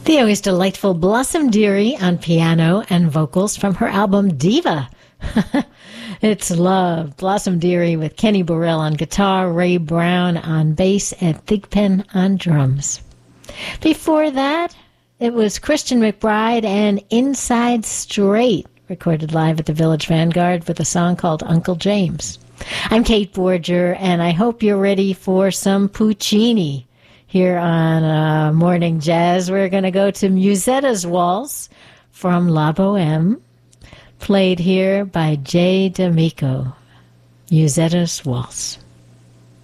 The always delightful Blossom Dearie on piano and vocals from her album Diva. It's love. Blossom Dearie with Kenny Burrell on guitar, Ray Brown on bass, and Thigpen on drums. Before that, it was Christian McBride and Inside Straight, recorded live at the Village Vanguard with a song called Uncle James. I'm Kate Borger, and I hope you're ready for some Puccini. Here on Morning Jazz, we're going to go to Musetta's Waltz from La Boheme, played here by Jay D'Amico. Musetta's Waltz.